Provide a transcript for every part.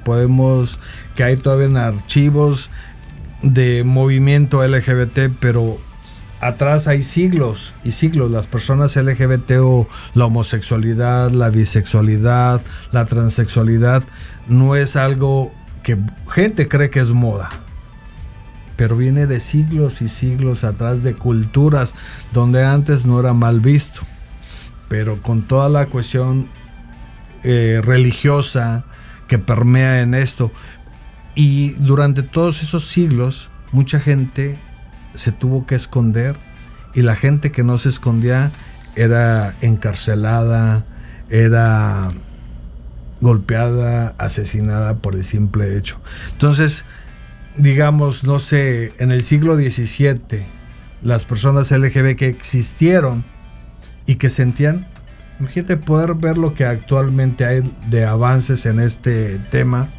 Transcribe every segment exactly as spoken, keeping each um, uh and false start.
podemos, que hay todavía en archivos de movimiento L G B T, pero atrás hay siglos y siglos. Las personas L G B T o la homosexualidad, la bisexualidad, la transexualidad, no es algo que gente cree que es moda, pero viene de siglos y siglos atrás, de culturas donde antes no era mal visto, pero con toda la cuestión eh, religiosa que permea en esto, y durante todos esos siglos mucha gente se tuvo que esconder, y la gente que no se escondía era encarcelada, era golpeada, asesinada por el simple hecho. Entonces, digamos, no sé, en el siglo diecisiete, las personas L G B T que existieron y que sentían, imagínate poder ver lo que actualmente hay de avances en este tema,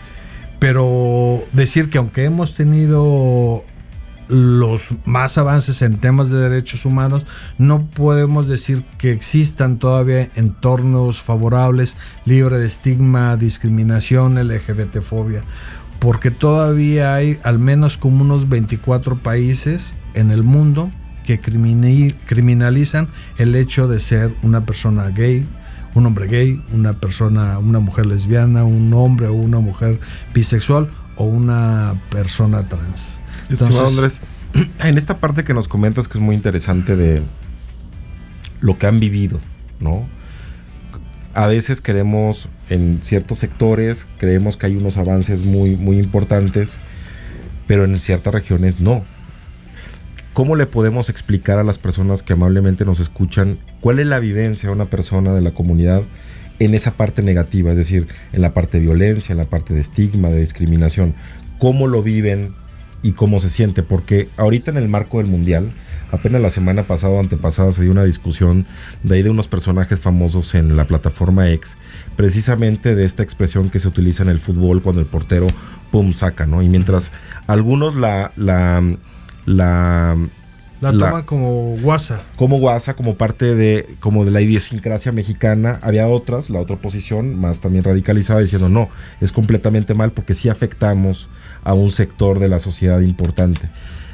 pero decir que aunque hemos tenido los más avances en temas de derechos humanos, no podemos decir que existan todavía entornos favorables, libre de estigma, discriminación, L G B T fobia, porque todavía hay al menos como unos veinticuatro países en el mundo que criminalizan el hecho de ser una persona gay, un hombre gay, una persona, una mujer lesbiana, un hombre o una mujer bisexual o una persona trans. Estimado Andrés, en esta parte que nos comentas, que es muy interesante, de lo que han vivido, ¿no? A veces queremos, en ciertos sectores, creemos que hay unos avances muy, muy importantes, pero en ciertas regiones no. ¿Cómo le podemos explicar a las personas que amablemente nos escuchan cuál es la vivencia de una persona de la comunidad en esa parte negativa? Es decir, en la parte de violencia, en la parte de estigma, de discriminación. ¿Cómo lo viven y cómo se siente? Porque ahorita en el marco del Mundial, apenas la semana pasada o antepasada se dio una discusión de ahí de unos personajes famosos en la plataforma X, precisamente de esta expresión que se utiliza en el fútbol cuando el portero pum saca, ¿no? Y mientras algunos la la la La toma la, como guasa. Como guasa, como parte de, como de la idiosincrasia mexicana. Había otras, la otra posición, más también radicalizada, diciendo no, es completamente mal porque sí afectamos a un sector de la sociedad importante.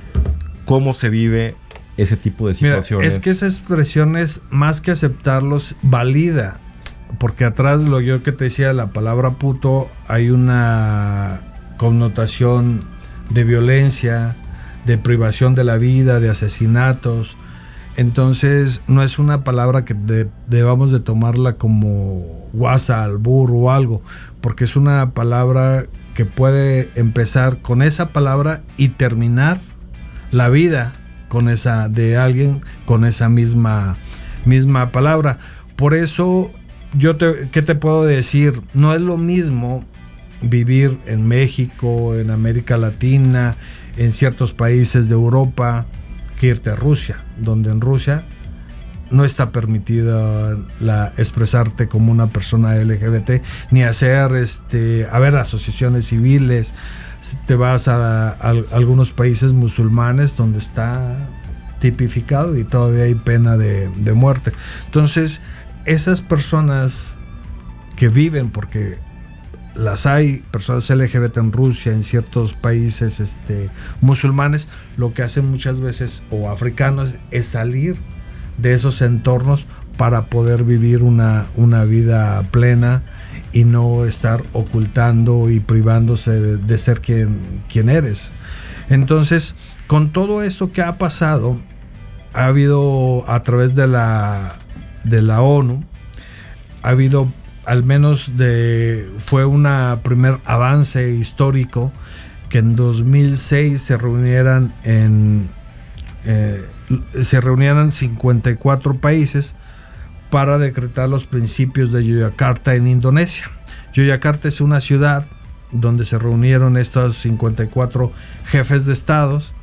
¿Cómo se vive ese tipo de situaciones? Mira, es que esa expresión es, más que aceptarlos, valida. Porque atrás, lo yo que te decía, la palabra puto, hay una connotación de violencia, de privación de la vida, de asesinatos. Entonces no es una palabra que de, debamos de tomarla como guasa, albur o algo, porque es una palabra que puede empezar con esa palabra y terminar la vida con esa de alguien con esa misma misma palabra. Por eso yo te, ¿qué te puedo decir? No es lo mismo vivir en México, en América Latina, en ciertos países de Europa, que irte a Rusia, donde en Rusia no está permitida la expresarte como una persona L G B T, ni hacer este a ver asociaciones civiles. Te vas a, a, a algunos países musulmanes donde está tipificado y todavía hay pena de, de muerte. Entonces, esas personas que viven, porque las hay, personas L G B T en Rusia, en ciertos países este, musulmanes, lo que hacen muchas veces, o africanos, es salir de esos entornos para poder vivir una, una vida plena y no estar ocultando y privándose de, de ser quien, quien eres. Entonces, con todo esto que ha pasado, ha habido a través de la, de la ONU, ha habido al menos de, fue un primer avance histórico que en dos mil seis se reunieran en eh, se reunieran cincuenta y cuatro países para decretar los principios de Yogyakarta en Indonesia. Yogyakarta es una ciudad donde se reunieron estos cincuenta y cuatro jefes de estados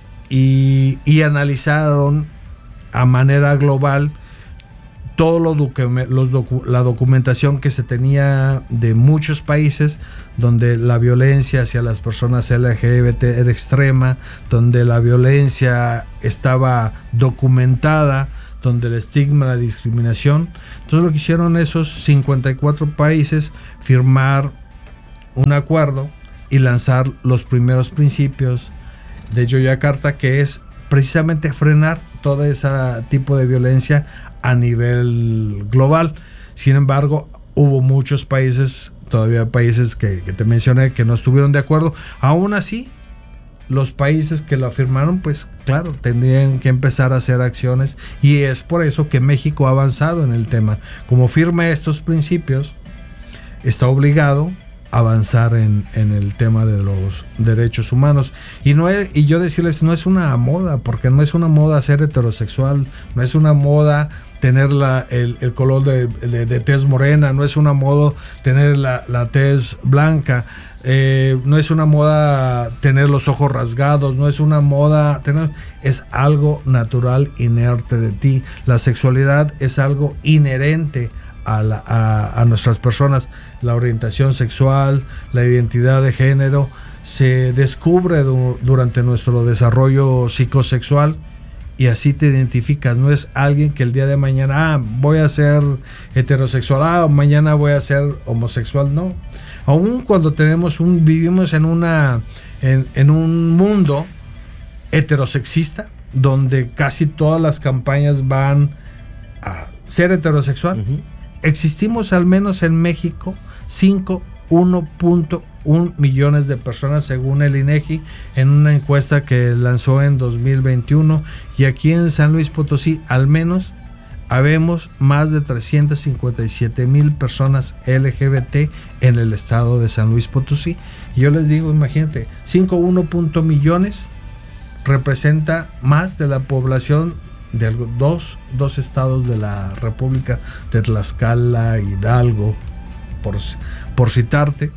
y, y analizaron a manera global todo lo docu- los docu- la documentación que se tenía de muchos países donde la violencia hacia las personas L G B T era extrema, donde la violencia estaba documentada, donde el estigma, la discriminación. Entonces lo que hicieron esos cincuenta y cuatro países, firmar un acuerdo y lanzar los primeros principios de Yogyakarta, que es precisamente frenar todo ese tipo de violencia a nivel global. Sin embargo, hubo muchos países, todavía países que, que te mencioné, que no estuvieron de acuerdo. Aún así, los países que lo afirmaron, pues claro, tendrían que empezar a hacer acciones, y es por eso que México ha avanzado en el tema. Como firma estos principios, está obligado a avanzar en, en el tema de los derechos humanos. Y, no es, y yo decirles, no es una moda, porque no es una moda ser heterosexual, no es una moda tener la, el, el color de, de, de tez morena, no es una moda tener la, la tez blanca, eh, no es una moda tener los ojos rasgados, no es una moda tener, es algo natural, inerte de ti. La sexualidad es algo inherente a, la, a, a nuestras personas. La orientación sexual, la identidad de género se descubre du, durante nuestro desarrollo psicosexual, y así te identificas. No es alguien que el día de mañana, ah, voy a ser heterosexual, ah, mañana voy a ser homosexual. No. Aún cuando tenemos un, vivimos en una en, en un mundo heterosexista, donde casi todas las campañas van a ser heterosexual. Uh-huh. Existimos al menos en México cinco, uno punto uno millones de personas según el INEGI, en una encuesta que lanzó en dos mil veintiuno, y aquí en San Luis Potosí al menos habemos más de trescientas cincuenta y siete mil personas L G B T en el estado de San Luis Potosí. Y yo les digo, imagínate, cinco, uno punto millones representa más de la población de dos, dos estados de la República, de Tlaxcala, Hidalgo, por, por citarte.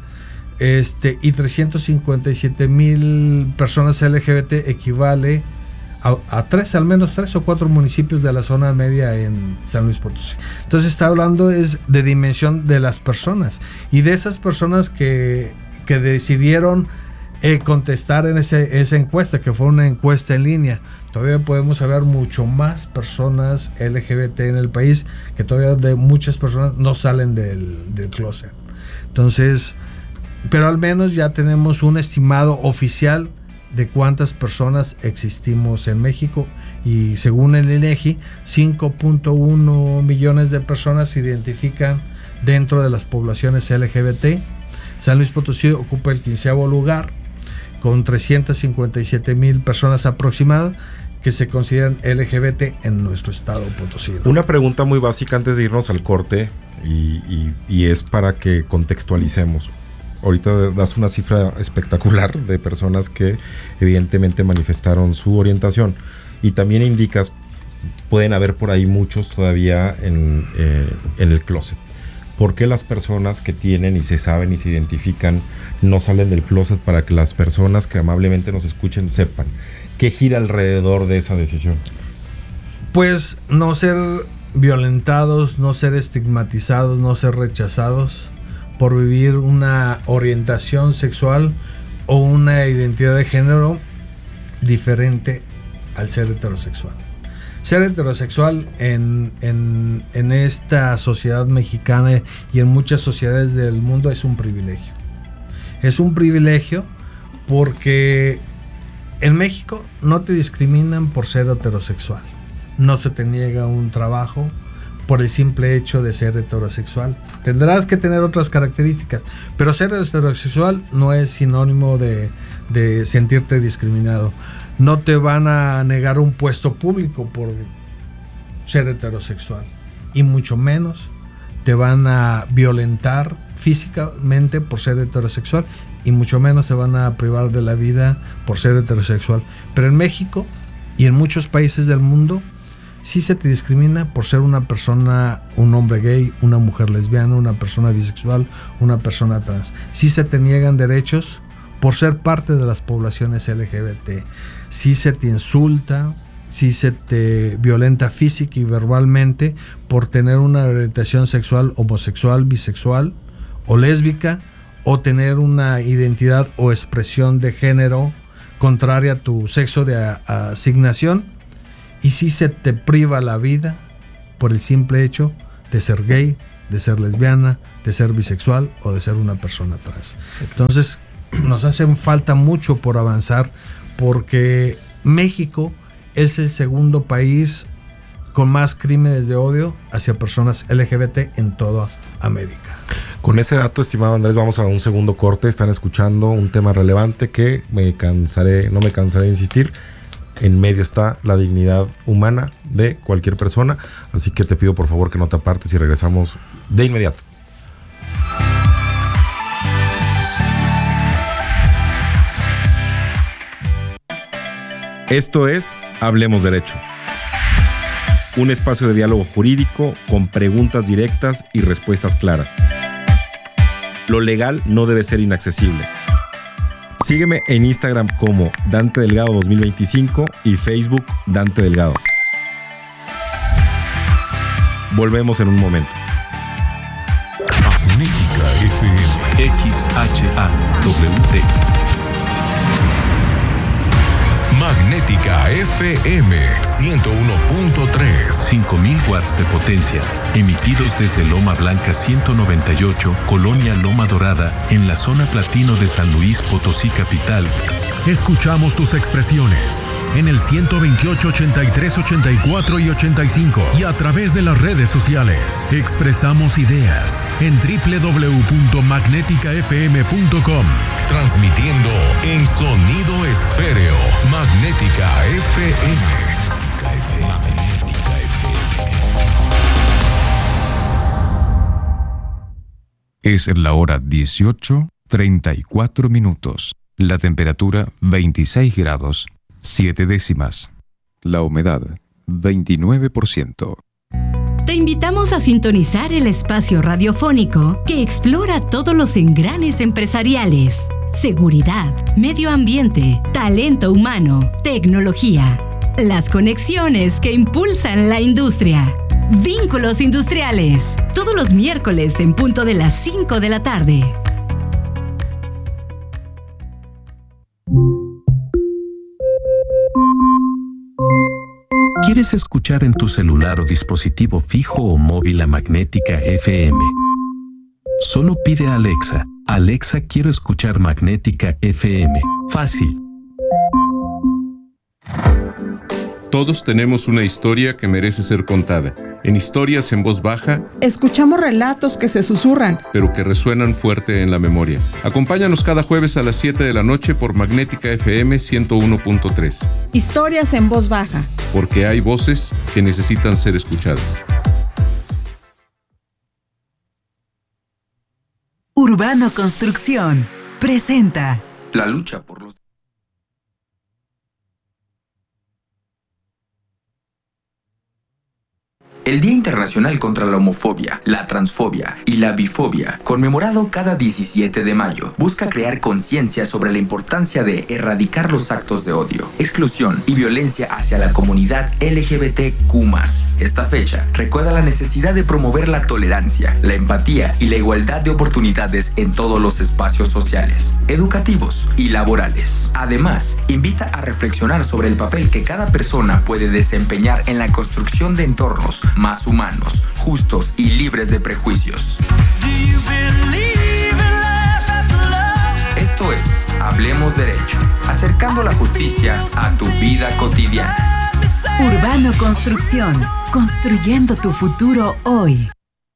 Este, y trescientas cincuenta y siete mil personas L G B T equivale a, a tres, al menos tres o cuatro municipios de la zona media en San Luis Potosí. Entonces está hablando es de dimensión de las personas, y de esas personas que, que decidieron eh, contestar en ese, esa encuesta, que fue una encuesta en línea. Todavía podemos saber mucho más personas L G B T en el país, que todavía de muchas personas no salen del, del closet. Entonces, pero al menos ya tenemos un estimado oficial de cuántas personas existimos en México, y según el INEGI, cinco punto uno millones de personas se identifican dentro de las poblaciones L G B T. San Luis Potosí ocupa el quinceavo lugar, con trescientas cincuenta y siete mil personas aproximadas que se consideran L G B T en nuestro estado Potosí, ¿no? Una pregunta muy básica antes de irnos al corte, y, y, y es para que contextualicemos. Ahorita das una cifra espectacular de personas que evidentemente manifestaron su orientación, y también indicas, pueden haber por ahí muchos todavía en, eh, en el closet. ¿Por qué las personas que tienen y se saben y se identifican no salen del closet, para que las personas que amablemente nos escuchen sepan qué gira alrededor de esa decisión? Pues no ser violentados, no ser estigmatizados, no ser rechazados por vivir una orientación sexual o una identidad de género diferente al ser heterosexual. Ser heterosexual en, en, en esta sociedad mexicana y en muchas sociedades del mundo es un privilegio. Es un privilegio porque en México no te discriminan por ser heterosexual. No se te niega un trabajo por el simple hecho de ser heterosexual. Tendrás que tener otras características, pero ser heterosexual no es sinónimo de, de sentirte discriminado. No te van a negar un puesto público por ser heterosexual, y mucho menos te van a violentar físicamente por ser heterosexual, y mucho menos te van a privar de la vida por ser heterosexual. Pero en México y en muchos países del mundo sí se te discrimina por ser una persona, un hombre gay, una mujer lesbiana, una persona bisexual, una persona trans. Sí se te niegan derechos por ser parte de las poblaciones L G B T. Sí se te insulta, sí se te violenta física y verbalmente por tener una orientación sexual homosexual, bisexual o lésbica, o tener una identidad o expresión de género contraria a tu sexo de a- asignación. Y si se te priva la vida por el simple hecho de ser gay, de ser lesbiana, de ser bisexual o de ser una persona trans. Entonces, nos hacen falta mucho por avanzar, porque México es el segundo país con más crímenes de odio hacia personas L G B T en toda América. Con ese dato, estimado Andrés, vamos a un segundo corte. Están escuchando un tema relevante que me cansaré, no me cansaré de insistir. En medio está la dignidad humana de cualquier persona. Así que te pido por favor que no te apartes y regresamos de inmediato. Esto es Hablemos Derecho. Un espacio de diálogo jurídico con preguntas directas y respuestas claras. Lo legal no debe ser inaccesible. Sígueme en Instagram como Dante Delgado dos mil veinticinco y Facebook Dante Delgado. Volvemos en un momento. Magnética F M. X H A W T. Magnética F M ciento uno punto tres. cinco mil watts de potencia. Emitidos desde Loma Blanca ciento noventa y ocho, Colonia Loma Dorada, en la zona platino de San Luis Potosí capital. Escuchamos tus expresiones en el ciento veintiocho, ochenta y tres, ochenta y cuatro y ochenta y cinco y a través de las redes sociales. Expresamos ideas en doble u doble u doble u punto magnética f m punto com. Transmitiendo en sonido esféreo. Magnética F M. Magnética F M. Es la hora dieciocho, treinta y cuatro minutos. La temperatura veintiséis grados, siete décimas. La humedad veintinueve por ciento. Te invitamos a sintonizar el espacio radiofónico que explora todos los engranes empresariales: seguridad, medio ambiente, talento humano, tecnología. Las conexiones que impulsan la industria. Vínculos Industriales. Todos los miércoles en punto de las cinco de la tarde. ¿Quieres escuchar en tu celular o dispositivo fijo o móvil a Magnética F M? Solo pide a Alexa: Alexa, quiero escuchar Magnética F M. Fácil. Todos tenemos una historia que merece ser contada. En Historias en Voz Baja, escuchamos relatos que se susurran, pero que resuenan fuerte en la memoria. Acompáñanos cada jueves a las siete de la noche por Magnética F M ciento uno punto tres. Historias en Voz Baja. Porque hay voces que necesitan ser escuchadas. Urbano Construcción presenta la lucha por los... El Día Internacional contra la Homofobia, la Transfobia y la Bifobia, conmemorado cada diecisiete de mayo, busca crear conciencia sobre la importancia de erradicar los actos de odio, exclusión y violencia hacia la comunidad L G B T Q más. Esta fecha recuerda la necesidad de promover la tolerancia, la empatía y la igualdad de oportunidades en todos los espacios sociales, educativos y laborales. Además, invita a reflexionar sobre el papel que cada persona puede desempeñar en la construcción de entornos más humanos, justos y libres de prejuicios. Esto es Hablemos Derecho, acercando la justicia a tu vida cotidiana. Urbano Construcción, construyendo tu futuro hoy.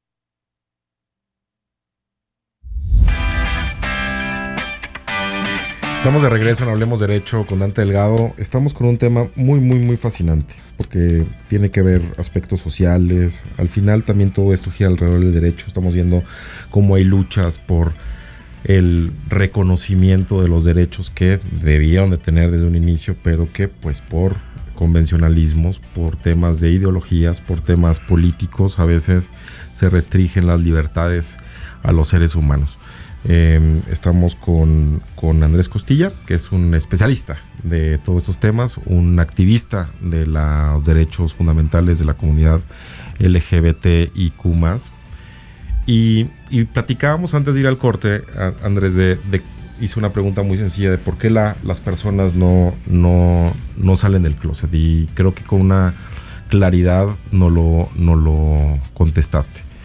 Estamos de regreso en Hablemos Derecho con Dante Delgado. Estamos con un tema muy, muy, muy fascinante, porque tiene que ver aspectos sociales. Al final también todo esto gira alrededor del derecho. Estamos viendo cómo hay luchas por el reconocimiento de los derechos que debieron de tener desde un inicio, pero que pues por convencionalismos, por temas de ideologías, por temas políticos, a veces se restringen las libertades a los seres humanos. Eh, estamos con, con Andrés Costilla, que es un especialista de todos estos temas, un activista de los derechos fundamentales de la comunidad L G B T I Q más. Y, y platicábamos antes de ir al corte, a, Andrés, de, de, hice una pregunta muy sencilla de por qué la, las personas no, no, no salen del closet. Y creo que con una claridad no lo, no lo contestaste.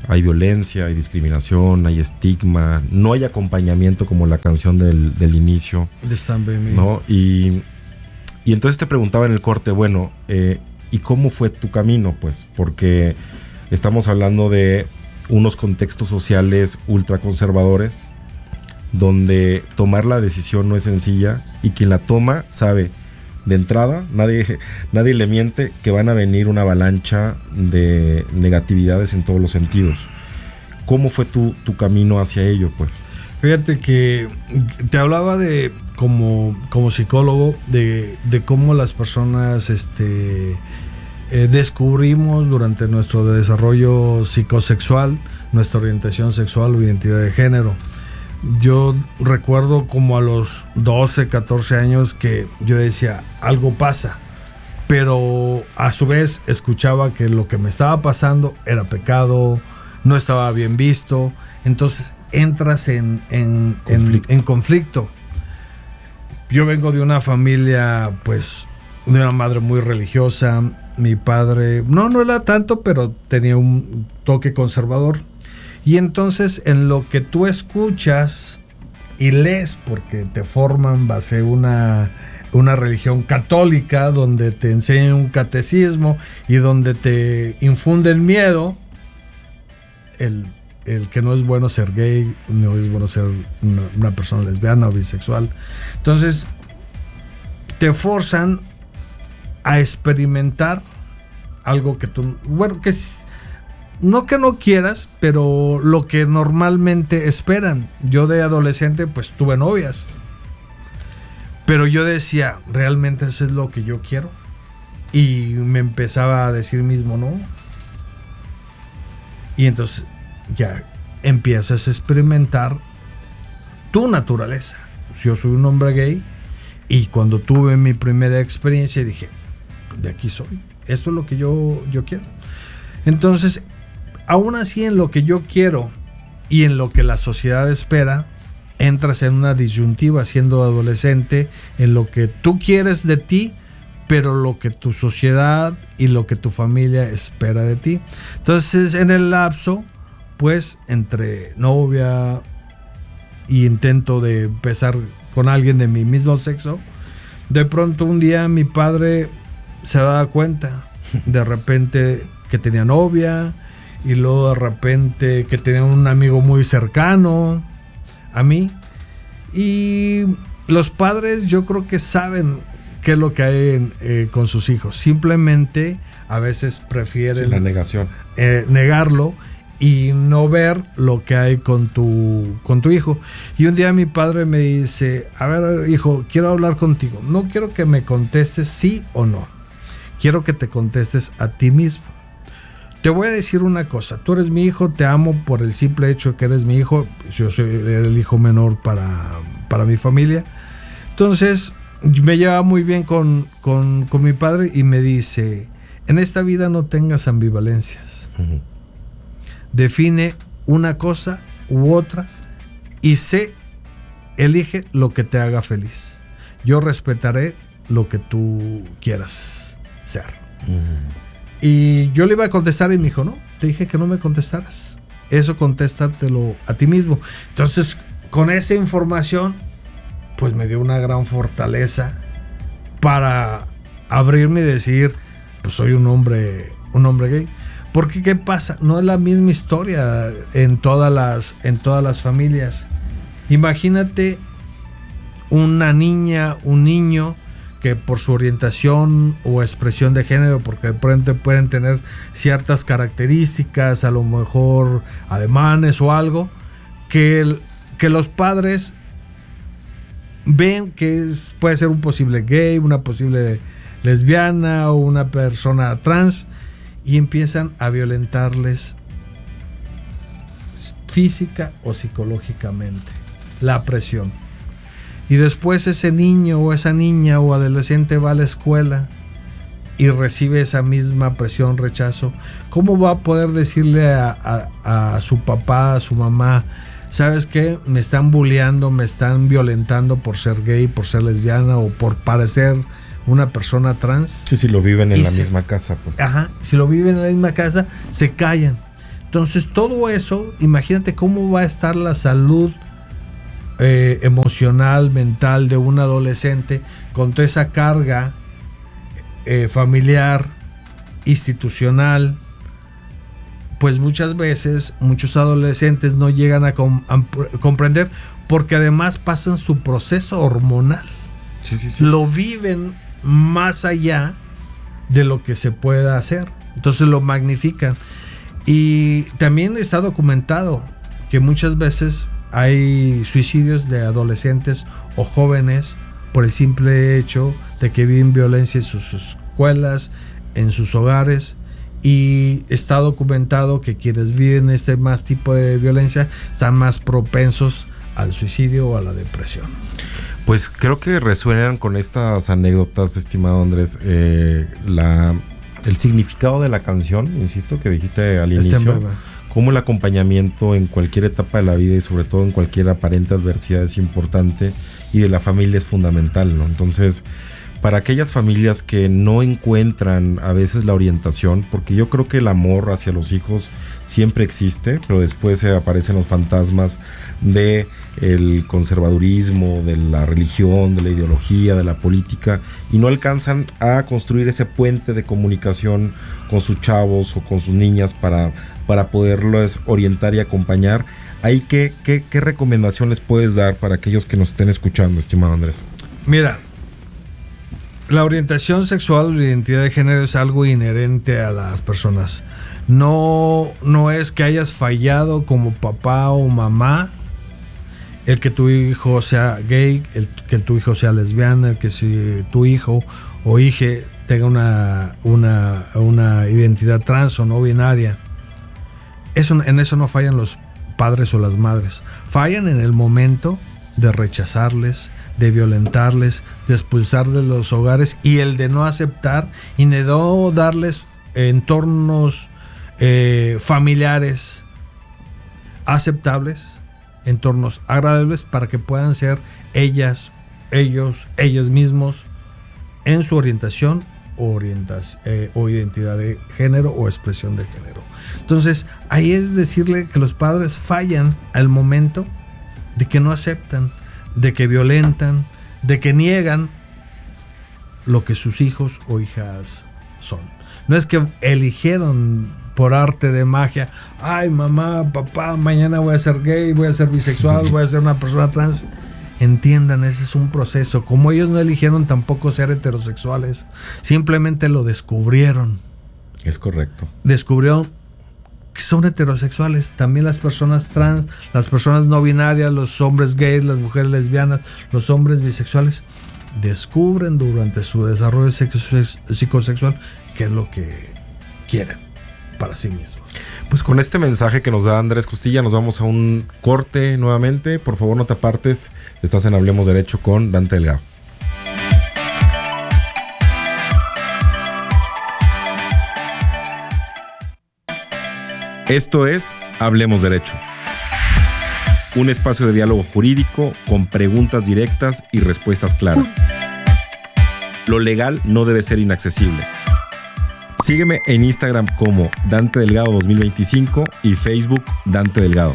hay violencia, hay discriminación, hay estigma, no hay acompañamiento como la canción del, del inicio, de Stand By Me, ¿no? Y, y entonces te preguntaba en el corte, bueno, eh, ¿y cómo fue tu camino? Pues porque estamos hablando de unos contextos sociales ultraconservadores, donde tomar la decisión no es sencilla, y quien la toma sabe de entrada, nadie, nadie le miente, que van a venir una avalancha de negatividades en todos los sentidos. ¿Cómo fue tu, tu camino hacia ello, pues? Fíjate que te hablaba de, como, como psicólogo, de, de cómo las personas este, eh, descubrimos durante nuestro desarrollo psicosexual, nuestra orientación sexual o identidad de género. Yo recuerdo como a los doce, catorce años que yo decía, algo pasa, pero a su vez escuchaba que lo que me estaba pasando era pecado, no estaba bien visto, entonces entras en, en, conflicto. En, en conflicto. Yo vengo de una familia, pues, de una madre muy religiosa, mi padre, no, no era tanto, pero tenía un toque conservador. Y entonces en lo que tú escuchas y lees, porque te forman base una, una religión católica donde te enseñan un catecismo y donde te infunden miedo, el, el que no es bueno ser gay, no es bueno ser una, una persona lesbiana o bisexual. Entonces te forzan a experimentar algo que tú, bueno, que es... No que no quieras, pero lo que normalmente esperan. Yo de adolescente pues tuve novias, pero yo decía, ¿realmente eso es lo que yo quiero? Y me empezaba a decir mismo no. Y entonces ya empiezas a experimentar tu naturaleza. Yo soy un hombre gay, y cuando tuve mi primera experiencia dije, de aquí soy, esto es lo que yo, yo quiero. Entonces, aún así, en lo que yo quiero y en lo que la sociedad espera, entras en una disyuntiva siendo adolescente, en lo que tú quieres de ti, pero lo que tu sociedad y lo que tu familia espera de ti. Entonces, en el lapso, pues, entre novia y intento de empezar con alguien de mi mismo sexo, de pronto un día mi padre se daba cuenta, de repente, que tenía novia, y luego de repente que tenía un amigo muy cercano a mí. Y los padres yo creo que saben qué es lo que hay en, eh, con sus hijos. Simplemente a veces prefieren sí, la negación. Eh, negarlo y no ver lo que hay con tu, con tu hijo. Y un día mi padre me dice, a ver, hijo, quiero hablar contigo. No quiero que me contestes sí o no. Quiero que te contestes a ti mismo. Te voy a decir una cosa, tú eres mi hijo, te amo por el simple hecho de que eres mi hijo, yo soy el hijo menor para, para mi familia. Entonces me lleva muy bien con, con, con mi padre y me dice, en esta vida no tengas ambivalencias. Uh-huh. Define una cosa u otra y sé, elige lo que te haga feliz. Yo respetaré lo que tú quieras ser. Uh-huh. Y yo le iba a contestar y me dijo, no, te dije que no me contestaras. Eso contéstatelo a ti mismo. Entonces, con esa información, pues me dio una gran fortaleza para abrirme y decir, pues soy un hombre, un hombre gay. Porque, ¿qué pasa? No es la misma historia en todas las, en todas las familias. Imagínate una niña, un niño, que por su orientación o expresión de género, porque de pronto pueden tener ciertas características, a lo mejor alemanes o algo, que, el, que los padres ven que es, puede ser un posible gay, una posible lesbiana o una persona trans, y empiezan a violentarles física o psicológicamente. La presión. Y después ese niño o esa niña o adolescente va a la escuela y recibe esa misma presión, rechazo. ¿Cómo va a poder decirle a, a, a su papá, a su mamá, ¿sabes qué? Me están bulleando, me están violentando por ser gay, por ser lesbiana o por parecer una persona trans? Sí, si lo viven en la se, misma casa, pues. Ajá, si lo viven en la misma casa, se callan. Entonces todo eso, imagínate cómo va a estar la salud eh, emocional, mental de un adolescente con toda esa carga eh, familiar, institucional. Pues muchas veces muchos adolescentes no llegan a, com- a comprender, porque además pasan su proceso hormonal. Sí, sí, sí. Lo viven más allá de lo que se pueda hacer. Entonces lo magnifican. Y también está documentado que muchas veces hay suicidios de adolescentes o jóvenes por el simple hecho de que viven violencia en sus escuelas, en sus hogares. Y está documentado que quienes viven este más tipo de violencia están más propensos al suicidio o a la depresión. Pues creo que resuenan con estas anécdotas, estimado Andrés, eh, la, el significado de la canción, insisto, que dijiste al Está inicio, en cómo el acompañamiento en cualquier etapa de la vida y sobre todo en cualquier aparente adversidad es importante, y de la familia es fundamental, ¿no? Entonces, para aquellas familias que no encuentran a veces la orientación, porque yo creo que el amor hacia los hijos siempre existe, pero después se aparecen los fantasmas de el conservadurismo, de la religión, de la ideología, de la política, y no alcanzan a construir ese puente de comunicación con sus chavos o con sus niñas para, para poderlos orientar y acompañar. Ahí, ¿qué, qué, qué recomendación les puedes dar para aquellos que nos estén escuchando, estimado Andrés? Mira, la orientación sexual o la identidad de género es algo inherente a las personas. No, no es que hayas fallado como papá o mamá el que tu hijo sea gay, el que tu hijo sea lesbiana, el que si tu hijo o hija tenga una, una, una identidad trans o no binaria. Eso, en eso no fallan los padres o las madres. Fallan en el momento de rechazarles, de violentarles, de expulsar de los hogares, y el de no aceptar y de no darles entornos eh, familiares aceptables, entornos agradables para que puedan ser ellas, ellos, ellos mismos en su orientación o, orientación, eh, o identidad de género o expresión de género. Entonces ahí es decirle que los padres fallan al momento de que no aceptan, de que violentan, de que niegan lo que sus hijos o hijas son. No es que eligieron por arte de magia, ay mamá, papá, mañana voy a ser gay, voy a ser bisexual, voy a ser una persona trans. Entiendan, ese es un proceso. Como ellos no eligieron tampoco ser heterosexuales, simplemente lo descubrieron. Es correcto. Descubrieron que son heterosexuales. También las personas trans, las personas no binarias, los hombres gays, las mujeres lesbianas, los hombres bisexuales, descubren durante su desarrollo psicosexual qué es lo que quieren para sí mismos. Pues con este mensaje que nos da Andrés Costilla nos vamos a un corte nuevamente. Por favor, no te apartes. Estás en Hablemos Derecho con Dante Delgado. Esto es Hablemos Derecho, un espacio de diálogo jurídico con preguntas directas y respuestas claras. Lo legal no debe ser inaccesible. Sígueme en Instagram como Dante Delgado dos mil veinticinco y Facebook Dante Delgado.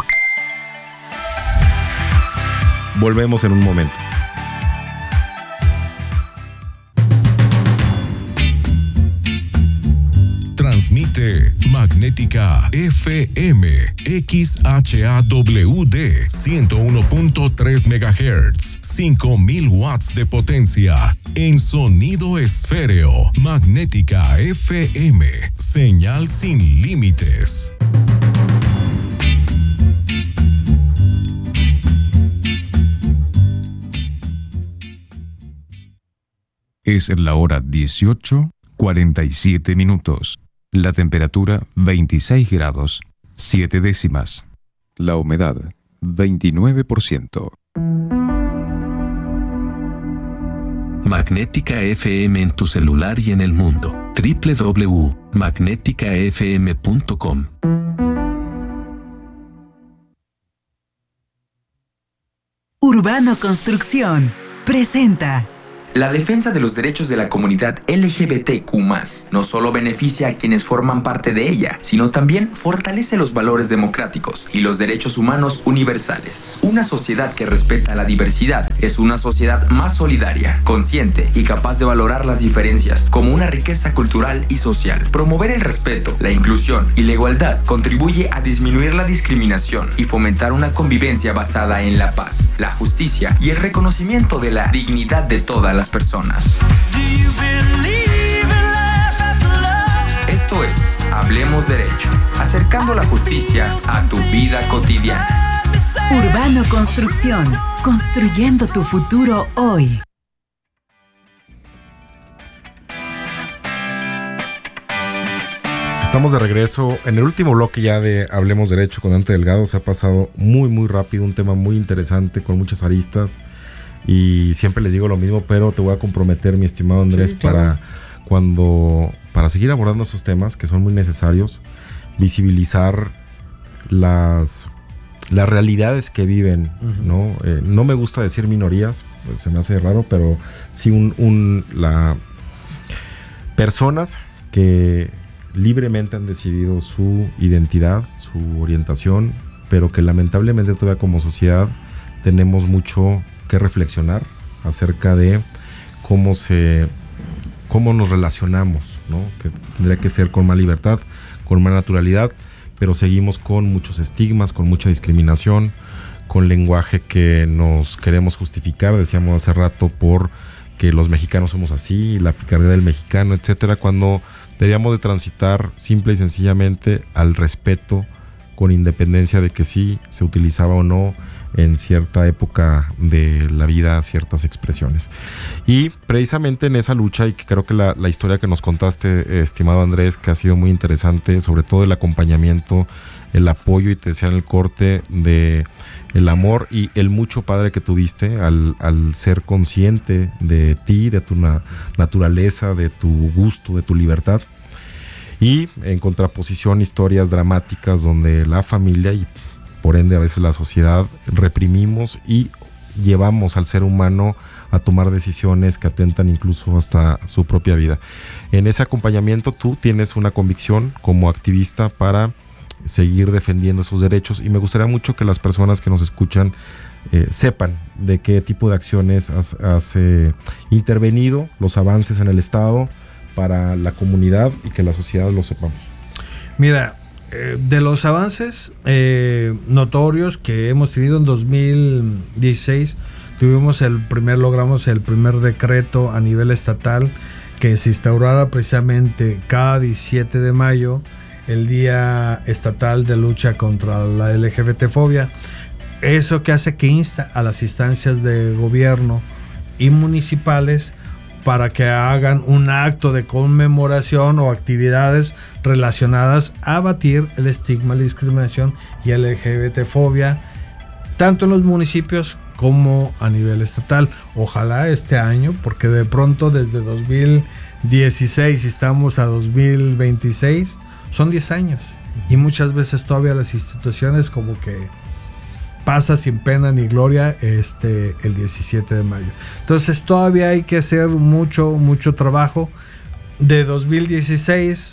Volvemos en un momento. Transmite Magnética F M X H A W D ciento uno punto tres megahertz, cinco mil watts de potencia en sonido esféreo. Magnética F M, señal sin límites. Es la hora dieciocho, cuarenta y siete minutos. La temperatura veintiséis grados, siete décimas. La humedad veintinueve por ciento. Magnética F M en tu celular y en el mundo. doble u doble u doble u punto magnética f m punto com. Urbano Construcción presenta La defensa de los derechos de la comunidad L G B T Q más, no solo beneficia a quienes forman parte de ella, sino también fortalece los valores democráticos y los derechos humanos universales. Una sociedad que respeta la diversidad es una sociedad más solidaria, consciente y capaz de valorar las diferencias como una riqueza cultural y social. Promover el respeto, la inclusión y la igualdad contribuye a disminuir la discriminación y fomentar una convivencia basada en la paz, la justicia y el reconocimiento de la dignidad de todas las personas. Esto es Hablemos Derecho, acercando la justicia a tu vida cotidiana. Urbano Construcción, construyendo tu futuro hoy. Estamos de regreso en el último bloque ya de Hablemos Derecho con Dante Delgado. Se ha pasado muy muy rápido, un tema muy interesante con muchas aristas y siempre les digo lo mismo, pero te voy a comprometer, mi estimado Andrés, sí, claro, para cuando para seguir abordando estos temas que son muy necesarios, visibilizar las las realidades que viven, uh-huh. ¿no? Eh, no me gusta decir minorías, pues se me hace raro, pero sí un, un la personas que libremente han decidido su identidad, su orientación, pero que lamentablemente todavía como sociedad tenemos mucho que reflexionar acerca de cómo se cómo nos relacionamos, ¿no? Que tendría que ser con más libertad, con más naturalidad, pero seguimos con muchos estigmas, con mucha discriminación, con lenguaje que nos queremos justificar, decíamos hace rato, por que los mexicanos somos así, la picardía del mexicano, etcétera, cuando deberíamos de transitar simple y sencillamente al respeto, con independencia de que sí se utilizaba o no en cierta época de la vida ciertas expresiones. Y precisamente en esa lucha, y que creo que la, la historia que nos contaste, estimado Andrés, que ha sido muy interesante, sobre todo el acompañamiento, el apoyo, y te decía en el corte, de el amor y el mucho padre que tuviste al, al ser consciente de ti, de tu na- naturaleza, de tu gusto, de tu libertad. Y en contraposición, historias dramáticas donde la familia y por ende a veces la sociedad reprimimos y llevamos al ser humano a tomar decisiones que atentan incluso hasta su propia vida. En ese acompañamiento tú tienes una convicción como activista para seguir defendiendo esos derechos, y me gustaría mucho que las personas que nos escuchan eh, sepan de qué tipo de acciones has, has eh, intervenido, los avances en el Estado para la comunidad y que la sociedad lo sepamos. Mira, eh, de los avances eh, notorios que hemos tenido en dos mil dieciséis, tuvimos el primer, logramos el primer decreto a nivel estatal que se instaurara precisamente cada diecisiete de mayo el Día Estatal de Lucha contra la L G B T fobia. Eso que hace que insta a las instancias de gobierno y municipales para que hagan un acto de conmemoración o actividades relacionadas a abatir el estigma, la discriminación y L G B T fobia, tanto en los municipios como a nivel estatal. Ojalá este año, porque de pronto desde dos mil dieciséis estamos a dos mil veintiséis, son diez años, y muchas veces todavía las instituciones como que pasa sin pena ni gloria este el diecisiete de mayo. Entonces todavía hay que hacer mucho, mucho trabajo. De dos mil dieciséis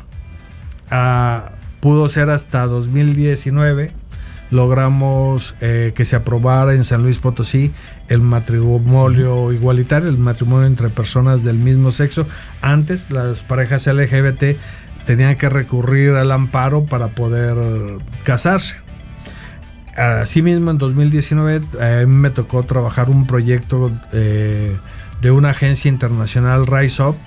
a, pudo ser hasta dos mil diecinueve, logramos eh, que se aprobara en San Luis Potosí el matrimonio igualitario, el matrimonio entre personas del mismo sexo. Antes las parejas L G B T tenían que recurrir al amparo para poder casarse. Asimismo, en dos mil diecinueve a mí me tocó trabajar un proyecto eh, de una agencia internacional, Rise Up.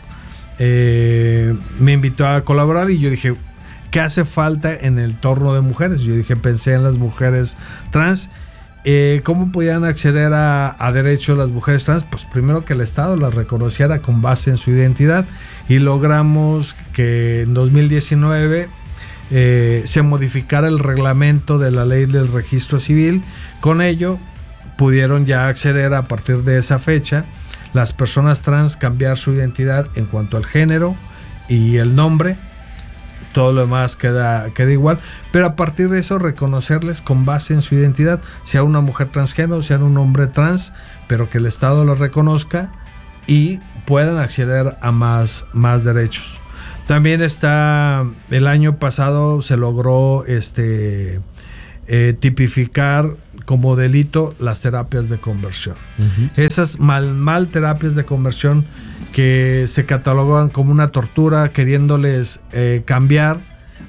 Eh, me invitó a colaborar y yo dije, ¿qué hace falta en el entorno de mujeres? Yo dije, pensé en las mujeres trans. Eh, ¿Cómo podían acceder a, a derechos las mujeres trans? Pues primero que el Estado las reconociera con base en su identidad, y logramos que en dos mil diecinueve eh, se modificara el reglamento de la ley del registro civil. Con ello pudieron ya acceder a partir de esa fecha las personas trans, cambiar su identidad en cuanto al género y el nombre. Todo lo demás queda, queda igual, pero a partir de eso reconocerles con base en su identidad, sea una mujer transgénero, sea un hombre trans, pero que el Estado lo reconozca y puedan acceder a más, más derechos. También está, el año pasado se logró este, eh, tipificar como delito las terapias de conversión. Uh-huh. Esas mal, mal terapias de conversión que se catalogan como una tortura, queriéndoles eh, cambiar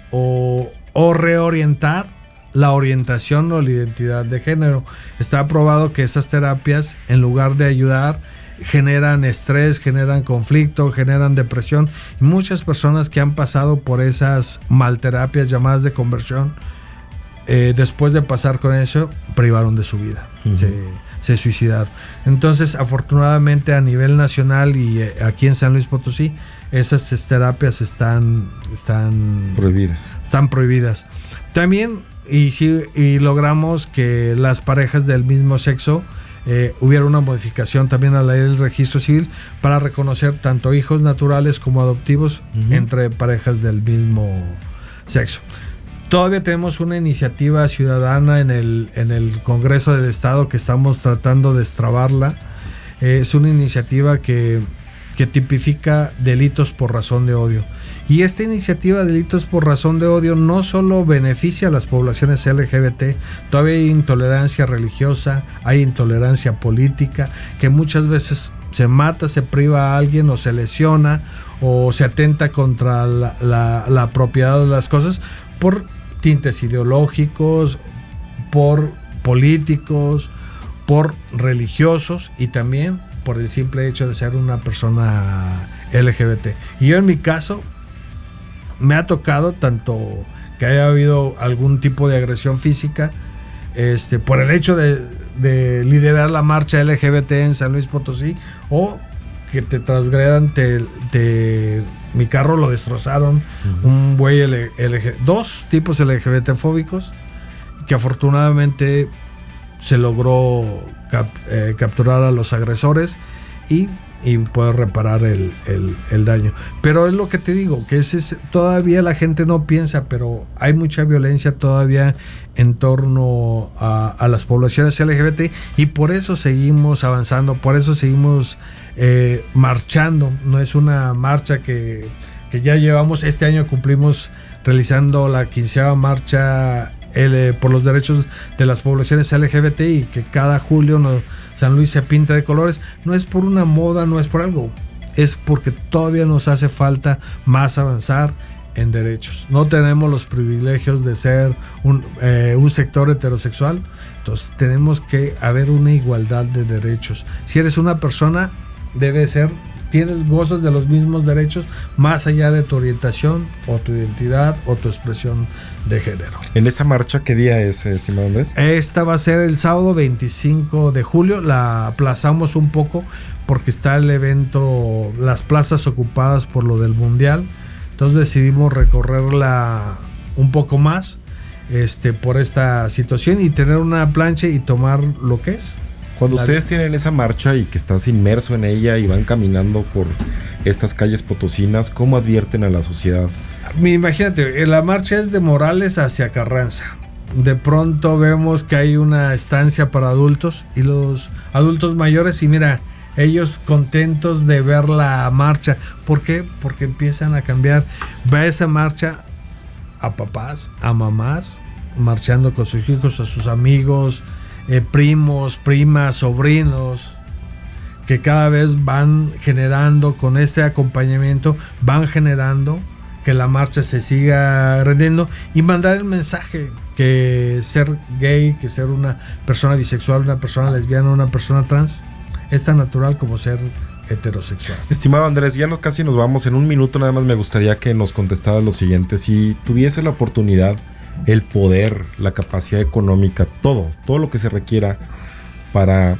o, o reorientar la orientación o la identidad de género. Está probado que esas terapias, en lugar de ayudar, generan estrés, generan conflicto, generan depresión. Y muchas personas que han pasado por esas malterapias llamadas de conversión, eh, después de pasar con eso, privaron de su vida, uh-huh. se, se suicidaron. Entonces, afortunadamente a nivel nacional y eh, aquí en San Luis Potosí, esas terapias están, están prohibidas. Están prohibidas. También, y, sí, y logramos que las parejas del mismo sexo Eh, hubiera una modificación también a la ley del registro civil para reconocer tanto hijos naturales como adoptivos uh-huh. entre parejas del mismo sexo. Todavía tenemos una iniciativa ciudadana en el, en el Congreso del Estado que estamos tratando de destrabarla. Eh, es una iniciativa que, que tipifica delitos por razón de odio. Y esta iniciativa de delitos por razón de odio no solo beneficia a las poblaciones L G B T, todavía hay intolerancia religiosa, hay intolerancia política, que muchas veces se mata, se priva a alguien o se lesiona o se atenta contra la, la, la propiedad de las cosas por tintes ideológicos, por políticos, por religiosos y también por el simple hecho de ser una persona L G B T. Y yo en mi caso me ha tocado tanto que haya habido algún tipo de agresión física este, por el hecho de, de liderar la marcha L G B T en San Luis Potosí, o que te transgredan, te, te, mi carro lo destrozaron, uh-huh. un güey L G, dos tipos L G B T fóbicos, que afortunadamente se logró cap, eh, capturar a los agresores y y poder reparar el, el, el daño. Pero es lo que te digo, que ese es, todavía la gente no piensa, pero hay mucha violencia todavía en torno a, a las poblaciones L G B T, y por eso seguimos avanzando, por eso seguimos eh, marchando. No es una marcha que, que ya llevamos, este año cumplimos realizando la quinceava marcha L, por los derechos de las poblaciones L G B T, y que cada julio no, San Luis se pinta de colores. No es por una moda, no es por algo, es porque todavía nos hace falta más avanzar en derechos. No tenemos los privilegios de ser un, eh, un sector heterosexual, entonces tenemos que haber una igualdad de derechos. Si eres una persona, debe ser, tienes, gozas de los mismos derechos más allá de tu orientación o tu identidad o tu expresión de género. ¿En esa marcha qué día es, estimado Andrés? Esta va a ser el sábado veinticinco de julio. La aplazamos un poco porque está el evento, las plazas ocupadas por lo del mundial. Entonces decidimos recorrerla un poco más este, por esta situación y tener una plancha y tomar lo que es. Cuando la ustedes tienen esa marcha y que estás inmerso en ella y van caminando por estas calles potosinas, ¿cómo advierten a la sociedad? Imagínate, la marcha es de Morales hacia Carranza. De pronto vemos que hay una estancia para adultos y los adultos mayores, y mira, ellos contentos de ver la marcha. ¿Por qué? Porque empiezan a cambiar. Va esa marcha a papás, a mamás, marchando con sus hijos, a sus amigos, Eh, primos, primas, sobrinos, que cada vez van generando, con este acompañamiento, van generando que la marcha se siga rendiendo, y mandar el mensaje que ser gay, que ser una persona bisexual, una persona lesbiana, una persona trans, es tan natural como ser heterosexual. Estimado Andrés, ya nos, casi nos vamos. En un minuto nada más me gustaría que nos contestaras lo siguiente: si tuviese la oportunidad, el poder, la capacidad económica, todo, todo lo que se requiera para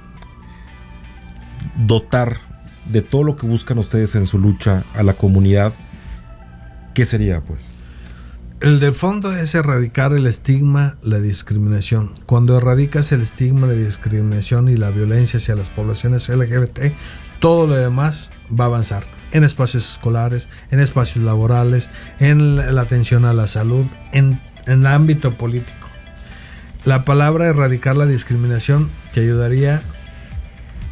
dotar de todo lo que buscan ustedes en su lucha a la comunidad, ¿qué sería, pues? El de fondo es erradicar el estigma, la discriminación. Cuando erradicas el estigma, la discriminación y la violencia hacia las poblaciones L G B T, todo lo demás va a avanzar. En espacios escolares, en espacios laborales, en la atención a la salud, en, en el ámbito político. La palabra erradicar la discriminación te ayudaría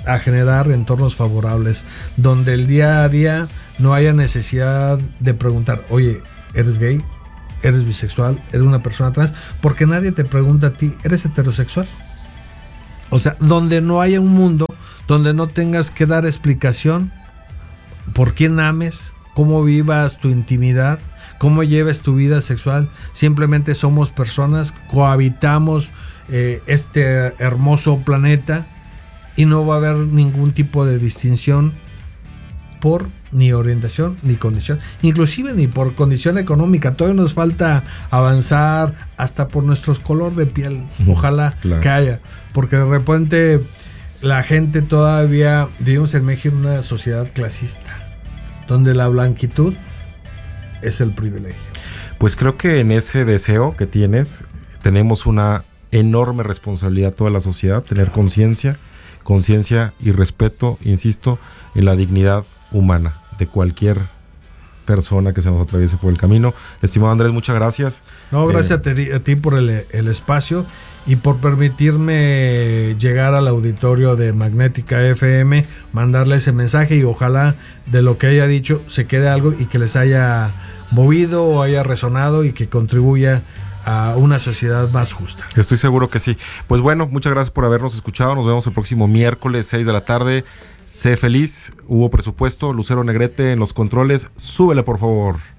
a generar entornos favorables, donde el día a día no haya necesidad de preguntar, oye, ¿eres gay? ¿Eres bisexual? ¿Eres una persona trans? Porque nadie te pregunta a ti, ¿eres heterosexual? O sea, donde no haya un mundo donde no tengas que dar explicación por quién ames, cómo vivas tu intimidad, cómo lleves tu vida sexual. Simplemente somos personas, cohabitamos eh, este hermoso planeta y no va a haber ningún tipo de distinción por ni orientación ni condición, inclusive ni por condición económica. Todavía nos falta avanzar hasta por nuestro color de piel. Ojalá claro. que haya, porque de repente la gente todavía vivimos en México en una sociedad clasista, donde la blanquitud es el privilegio. Pues creo que en ese deseo que tienes tenemos una enorme responsabilidad toda la sociedad, tener conciencia, conciencia y respeto, insisto, en la dignidad humana de cualquier persona que se nos atraviese por el camino. Estimado Andrés, muchas gracias. No, gracias eh, a, ti, a ti por el, el espacio y por permitirme llegar al auditorio de Magnética F M, mandarle ese mensaje y ojalá de lo que haya dicho se quede algo y que les haya movido o haya resonado y que contribuya a una sociedad más justa. Estoy seguro que sí. Pues bueno, muchas gracias por habernos escuchado. Nos vemos el próximo miércoles, seis de la tarde. Sé feliz, hubo presupuesto. Lucero Negrete en los controles. Súbele, por favor.